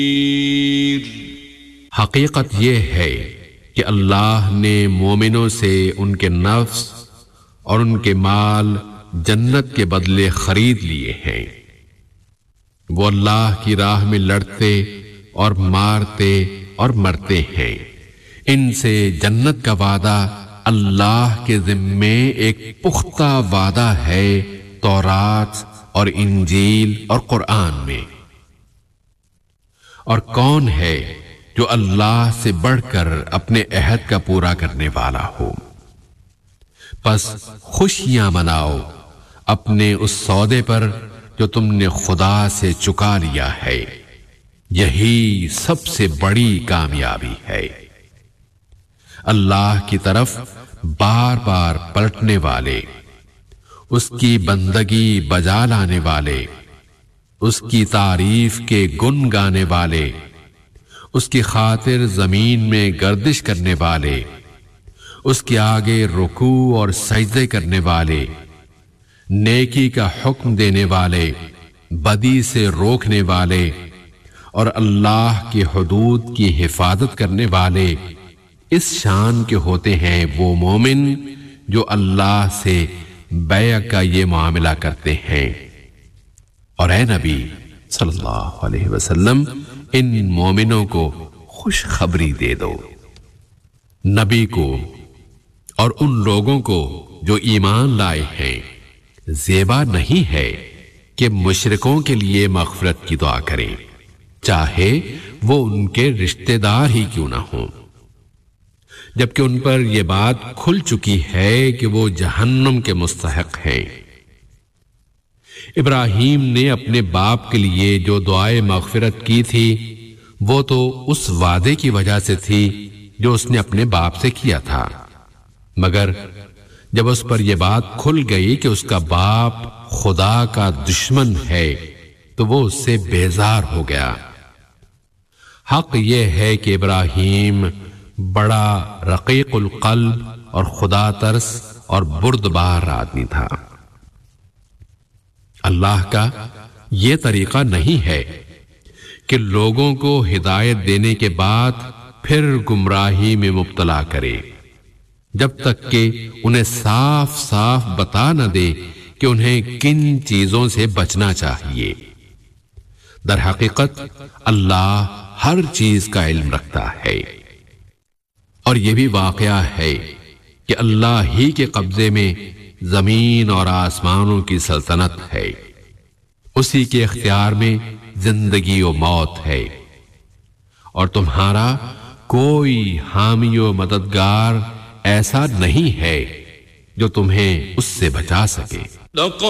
حقیقت یہ ہے کہ اللہ نے مومنوں سے ان کے نفس اور ان کے مال جنت کے بدلے خرید لیے ہیں۔ وہ اللہ کی راہ میں لڑتے اور مارتے اور مرتے ہیں۔ ان سے جنت کا وعدہ اللہ کے ذمے ایک پختہ وعدہ ہے تورات اور انجیل اور قرآن میں۔ اور کون ہے جو اللہ سے بڑھ کر اپنے عہد کا پورا کرنے والا ہو؟ پس خوشیاں مناؤ اپنے اس سودے پر جو تم نے خدا سے چکا لیا ہے، یہی سب سے بڑی کامیابی ہے۔ اللہ کی طرف بار بار پلٹنے والے، اس کی بندگی بجا لانے والے، اس کی تعریف کے گن گانے والے، اس کی خاطر زمین میں گردش کرنے والے، اس کے آگے رکوع اور سجدے کرنے والے، نیکی کا حکم دینے والے، بدی سے روکنے والے اور اللہ کی حدود کی حفاظت کرنے والے اس شان کے ہوتے ہیں وہ مومن جو اللہ سے بیع کا یہ معاملہ کرتے ہیں۔ اور اے نبی صلی اللہ علیہ وسلم، ان مومنوں کو خوشخبری دے دو۔ نبی کو اور ان لوگوں کو جو ایمان لائے ہیں زیبا نہیں ہے کہ مشرکوں کے لیے مغفرت کی دعا کریں، چاہے وہ ان کے رشتہ دار ہی کیوں نہ ہوں، جبکہ ان پر یہ بات کھل چکی ہے کہ وہ جہنم کے مستحق ہیں۔ ابراہیم نے اپنے باپ کے لیے جو دعائے مغفرت کی تھی وہ تو اس وعدے کی وجہ سے تھی جو اس نے اپنے باپ سے کیا تھا، مگر جب اس پر یہ بات کھل گئی کہ اس کا باپ خدا کا دشمن ہے تو وہ اس سے بیزار ہو گیا۔ حق یہ ہے کہ ابراہیم بڑا رقیق القلب اور خدا ترس اور بردبار آدمی تھا۔ اللہ کا یہ طریقہ نہیں ہے کہ لوگوں کو ہدایت دینے کے بعد پھر گمراہی میں مبتلا کرے، جب تک کہ انہیں صاف صاف بتا نہ دے کہ انہیں کن چیزوں سے بچنا چاہیے۔ در حقیقت اللہ ہر چیز کا علم رکھتا ہے، اور یہ بھی واقعہ ہے کہ اللہ ہی کے قبضے میں زمین اور آسمانوں کی سلطنت ہے، اسی کے اختیار میں زندگی و موت ہے، اور تمہارا کوئی حامی و مددگار ایسا نہیں ہے جو تمہیں اس سے بچا سکے۔